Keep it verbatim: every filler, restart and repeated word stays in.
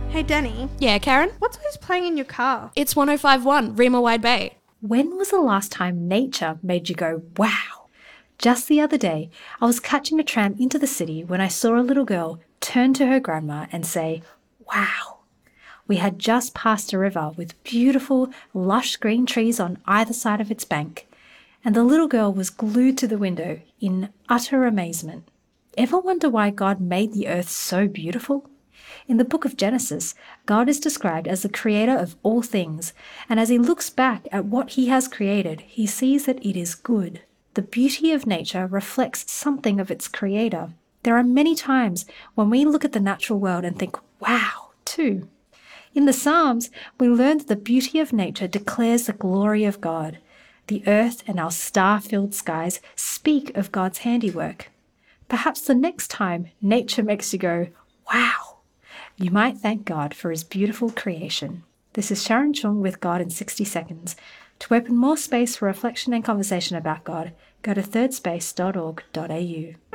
Hey Danny, Yeah, Karen? what's always playing in your car? It's one oh five point one, Rima Wide Bay. When was the last time nature made you go, wow? Just the other day, I was catching a tram into the city when I saw a little girl turn to her grandma and say, wow. We had just passed a river with beautiful, lush green trees on either side of its bank, and the little girl was glued to the window in utter amazement. Ever wonder why God made the earth so beautiful? In the book of Genesis, God is described as the creator of all things, and as he looks back at what he has created, he sees that it is good. The beauty of nature reflects something of its creator. There are many times when we look at the natural world and think, wow, too. In the Psalms, we learn that the beauty of nature declares the glory of God. The earth and our star-filled skies speak of God's handiwork. Perhaps the next time nature makes you go, wow, you might thank God for his beautiful creation. This is Sharon Chung with God in sixty seconds. To open more space for reflection and conversation about God, go to third space dot org dot a u.